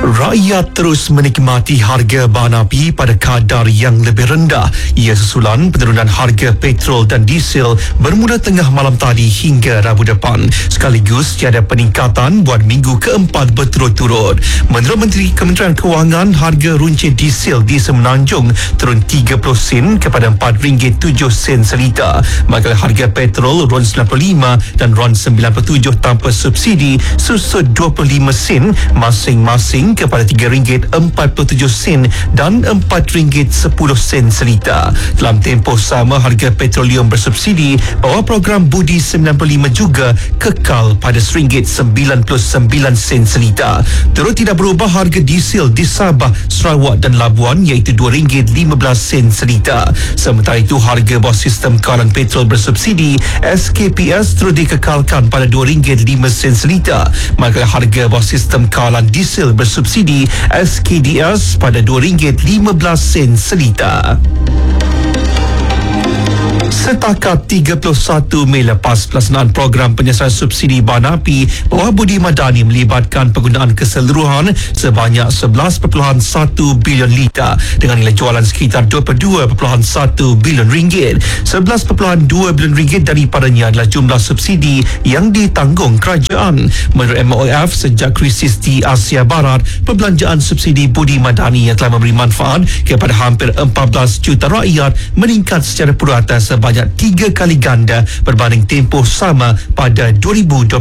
Rakyat terus menikmati harga bahan api pada kadar yang lebih rendah. Ia susulan penurunan harga petrol dan diesel bermula tengah malam tadi hingga Rabu depan. Sekaligus tiada peningkatan buat minggu keempat berturut-turut. Menurut Menteri Kementerian Kewangan, harga runcit diesel di Semenanjung turun 30 sen kepada RM4.07 seliter. Manakala harga petrol RON95 dan RON97 tanpa subsidi susut 25 sen masing-masing kepada RM3.47 dan RM4.10 seliter. Dalam tempoh sama, harga petroleum bersubsidi bawah program Budi 95 juga kekal pada RM1.99 seliter. Turut tidak berubah harga diesel di Sabah, Sarawak dan Labuan iaitu RM2.15 seliter. Sementara itu, harga bawah sistem kawalan petrol bersubsidi SKPS terus dikekalkan pada RM2.05 seliter. Manakala harga bawah sistem kawalan diesel bersubsidi SKDS pada RM2.15 seliter. Setakat 31 Mei lepas pelaksanaan program penyelesaian subsidi bahan api bawah Budi Madani melibatkan penggunaan keseluruhan sebanyak 11.1 bilion liter dengan nilai jualan sekitar 22.1 bilion ringgit. 11.2 bilion ringgit daripadanya adalah jumlah subsidi yang ditanggung kerajaan. Menurut MOF, sejak krisis di Asia Barat, perbelanjaan subsidi Budi Madani yang telah memberi manfaat kepada hampir 14 juta rakyat meningkat secara purata sebanyak 3 kali ganda berbanding tempoh sama pada 2025.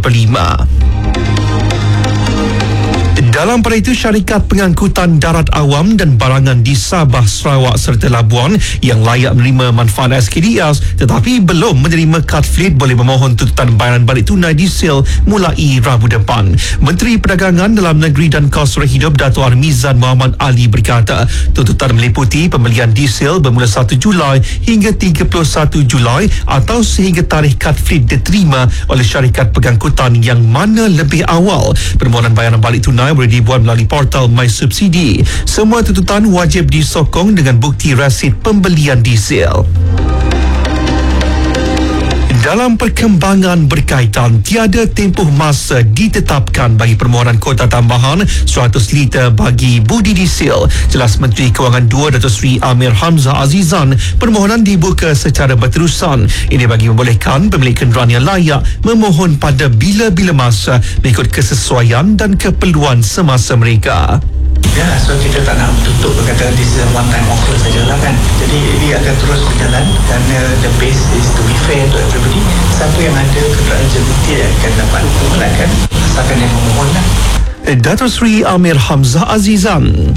Dalam pada itu, syarikat pengangkutan darat awam dan barangan di Sabah, Sarawak serta Labuan yang layak menerima manfaat SKDS tetapi belum menerima kad fleet boleh memohon tuntutan bayaran balik tunai diesel mulai Rabu depan. Menteri Perdagangan Dalam Negeri dan Kos Hidup Dato' Armizan Muhammad Ali berkata, tuntutan meliputi pembelian diesel bermula 1 Julai hingga 31 Julai atau sehingga tarikh kad fleet diterima oleh syarikat pengangkutan yang mana lebih awal. Permohonan bayaran balik tunai boleh dibuat melalui portal MySubsidi. Semua tuntutan wajib disokong dengan bukti resit pembelian diesel. Dalam perkembangan berkaitan, tiada tempoh masa ditetapkan bagi permohonan kota tambahan 100 liter bagi budi diesel. Jelas Menteri Kewangan 2 Dato' Sri Amir Hamzah Azizan, permohonan dibuka secara berterusan. Ini bagi membolehkan pemilik kenderaan yang layak memohon pada bila-bila masa mengikut kesesuaian dan keperluan semasa mereka. Ya, so kita tak nak tutup berkata this is a one time offer sajalah kan. Jadi ini akan terus berjalan kerana the base is to be fair to everybody. Siapa yang ada kenderaan jenis akan dapat menggunakan asalkan yang memohonlah. Dato' Sri Amir Hamzah Azizan.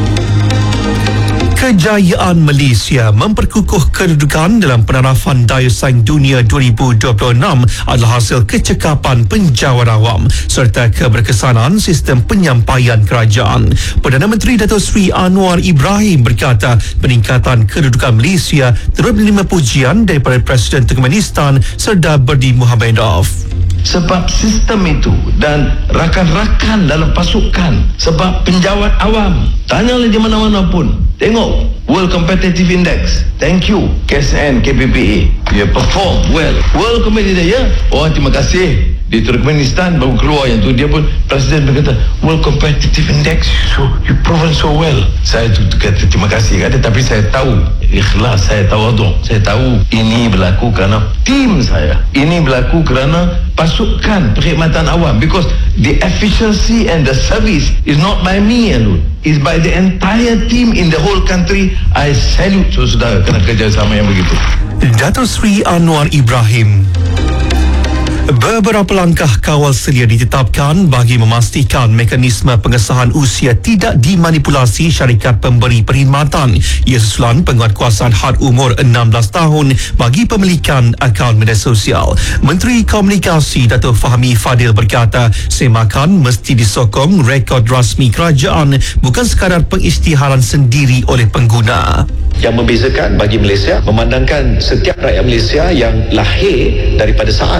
Kejayaan Malaysia memperkukuh kedudukan dalam penarafan Daya Saing Dunia 2026 adalah hasil kecekapan penjawat awam serta keberkesanan sistem penyampaian kerajaan. Perdana Menteri Dato' Sri Anwar Ibrahim berkata peningkatan kedudukan Malaysia turut menerima pujian daripada Presiden Turkmenistan Serdar Berdi Muhamedov. Sebab sistem itu dan rakan-rakan dalam pasukan, sebab penjawat awam, tanyalah di mana-mana pun, tengok World Competitive Index. Thank you KSN, KPPA, you perform well. World Competitive, ya. Oh, terima kasih. Di Turkmenistan baru keluar yang tu, dia pun Presiden berkata World Competitive Index, so you proven so well. Saya tu kata terima kasih kata, tapi saya tahu ikhlas, saya tawaduk, saya tahu ini berlaku kerana tim saya, ini berlaku kerana pasukan perkhidmatan awam, because the efficiency and the service is not by me alone, is by the entire team in the whole country. I salute saudara kerana kerjasama yang begitu. Dato' Sri Anwar Ibrahim. Beberapa langkah kawal sedia ditetapkan bagi memastikan mekanisme pengesahan usia tidak dimanipulasi syarikat pemberi perkhidmatan. Ia susulan penguatkuasaan had umur 16 tahun bagi pemilikan akaun media sosial. Menteri Komunikasi Dato' Fahmi Fadil berkata, semakan mesti disokong rekod rasmi kerajaan, bukan sekadar pengisytiharan sendiri oleh pengguna. Yang membezakan bagi Malaysia, memandangkan setiap rakyat Malaysia yang lahir daripada saat lahir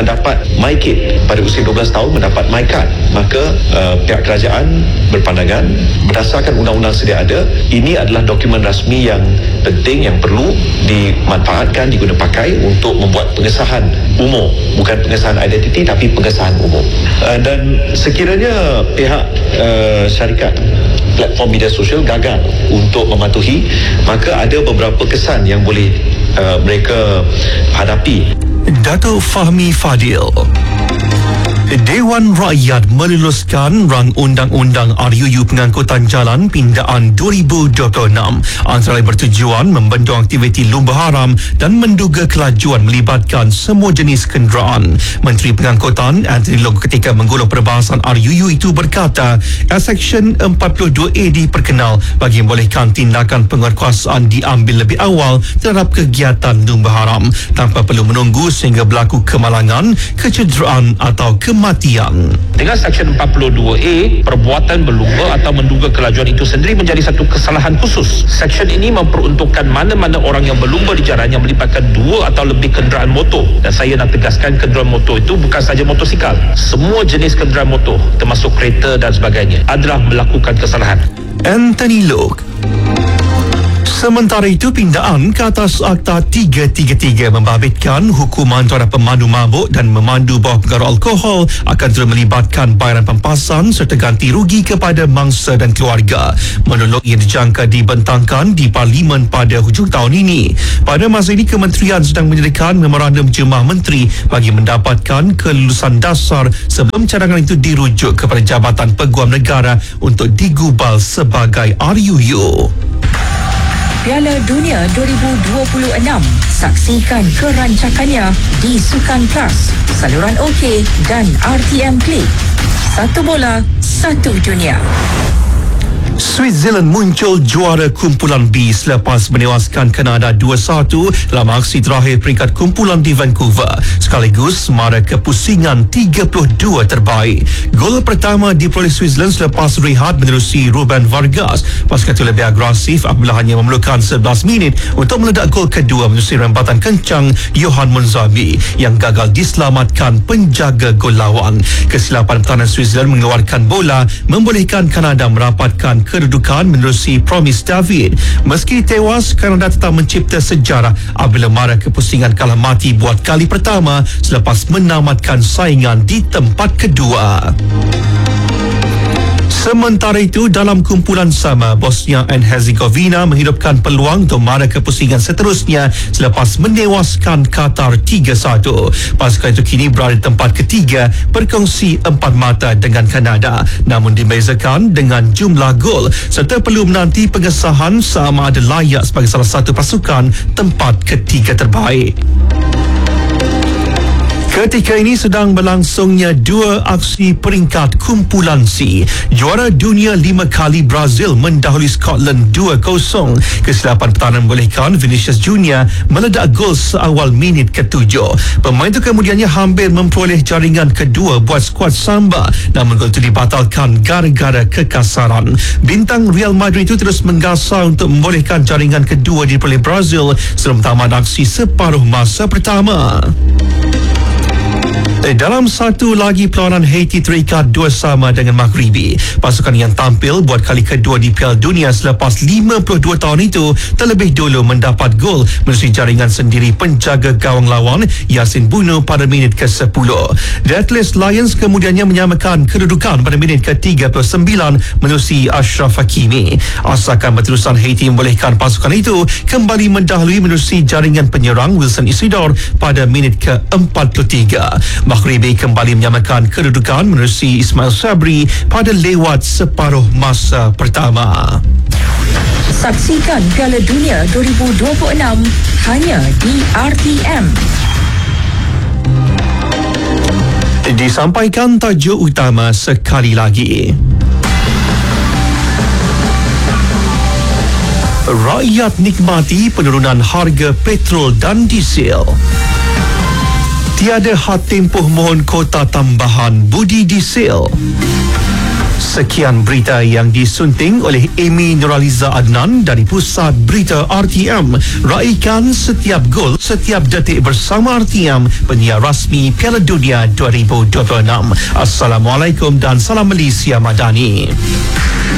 mendapat MyKit, pada usia 12 tahun mendapat MyCard, maka pihak kerajaan berpandangan berdasarkan undang-undang sedia ada, ini adalah dokumen rasmi yang penting yang perlu dimanfaatkan, diguna pakai untuk membuat pengesahan umum, bukan pengesahan identiti tapi pengesahan umum. Dan sekiranya pihak syarikat platform media sosial gagal untuk mematuhi, maka ada beberapa kesan yang boleh mereka hadapi. Dato' Fahmi Fadil. Dewan Rakyat meluluskan rang undang-undang RUU Pengangkutan Jalan Pindaan 2026 antara lain bertujuan membendung aktiviti lumba haram dan menduga kelajuan melibatkan semua jenis kenderaan. Menteri Pengangkutan Anthony Loke ketika menggulung perbahasan RUU itu berkata, Seksyen 42A diperkenal bagi membolehkan tindakan penguatkuasaan diambil lebih awal terhadap kegiatan lumba haram tanpa perlu menunggu sehingga berlaku kemalangan, kecederaan atau kematian. Dengan Seksyen 42A, perbuatan berlumba atau menduga kelajuan itu sendiri menjadi satu kesalahan khusus. Seksyen ini memperuntukkan mana-mana orang yang berlumba di jalan yang melibatkan 2 atau lebih kenderaan motor. Dan saya nak tegaskan, kenderaan motor itu bukan sahaja motosikal. Semua jenis kenderaan motor, termasuk kereta dan sebagainya, adalah melakukan kesalahan. Anthony Loke. Sementara itu, pindaan ke atas Akta 333 membabitkan hukuman terhadap pemandu mabuk dan memandu bawah pengaruh alkohol akan terus melibatkan bayaran pempasan serta ganti rugi kepada mangsa dan keluarga. Menolak yang dijangka dibentangkan di Parlimen pada hujung tahun ini. Pada masa ini, Kementerian sedang menyediakan memorandum jemaah menteri bagi mendapatkan kelulusan dasar sebelum cadangan itu dirujuk kepada Jabatan Peguam Negara untuk digubal sebagai RUU. Piala Dunia 2026. Saksikan kerancakannya di Sukan Plus, saluran OK dan RTM Play. Satu bola, satu dunia. Switzerland muncul juara kumpulan B selepas menewaskan Kanada 2-1 dalam aksi terakhir peringkat kumpulan di Vancouver, sekaligus mara kepusingan 32 terbaik. Gol pertama diperoleh Switzerland selepas rehat menerusi Ruben Vargas. Pasukan itu lebih agresif apabila hanya memerlukan 11 minit untuk meledak gol kedua menerusi rembatan kencang Johan Munzabi yang gagal diselamatkan penjaga gol lawan. Kesilapan pertahanan Switzerland mengeluarkan bola membolehkan Kanada merapatkan kedudukan menerusi Promise David. Meski tewas, Kanada tetap mencipta sejarah apabila mara kepusingan kalah mati buat kali pertama selepas menamatkan saingan di tempat kedua. Sementara itu, dalam kumpulan sama, Bosnia and Herzegovina menghidupkan peluang untuk mara kepusingan seterusnya selepas menewaskan Qatar 3-1. Pasukan itu kini berada di tempat ketiga berkongsi 4 mata dengan Kanada, namun dibezakan dengan jumlah gol serta perlu menanti pengesahan sama ada layak sebagai salah satu pasukan tempat ketiga terbaik. Ketika ini sedang berlangsungnya 2 aksi peringkat kumpulan C. Juara dunia 5 kali Brazil mendahului Scotland 2-0. Kesilapan pertahanan membolehkan Vinicius Junior meledak gol seawal minit ke-7. Pemain itu kemudiannya hampir memperoleh jaringan kedua buat skuad Samba, namun gol itu dibatalkan gara-gara kekasaran. Bintang Real Madrid itu terus menggasar untuk membolehkan jaringan kedua diperoleh Brazil sebelum tamat aksi separuh masa pertama. Dalam satu lagi perlawanan, Haiti terikat 2-2 dengan Maghribi. Pasukan yang tampil buat kali kedua di Piala Dunia selepas 52 tahun itu terlebih dulu mendapat gol melalui jaringan sendiri penjaga gawang lawan Yasin Bounou pada minit ke-10. The Atlas Lions kemudiannya menyamakan kedudukan pada minit ke-39 melalui Ashraf Hakimi. Asakan berterusan Haiti membolehkan pasukan itu kembali mendahului melalui jaringan penyerang Wilson Isidore pada minit ke-43. Maghribi kembali menyamakan kedudukan menerusi Ismail Sabri pada lewat separuh masa pertama. Saksikan Piala Dunia 2026 hanya di RTM. Disampaikan tajuk utama sekali lagi. Rakyat nikmati penurunan harga petrol dan diesel. Tiada had tempoh mohon kota tambahan budi diesel. Sekian berita yang disunting oleh Amy Nuraliza Adnan dari Pusat Berita RTM. Raikan setiap gol, setiap detik bersama RTM, penyiar rasmi Piala Dunia 2026. Assalamualaikum dan salam Malaysia Madani.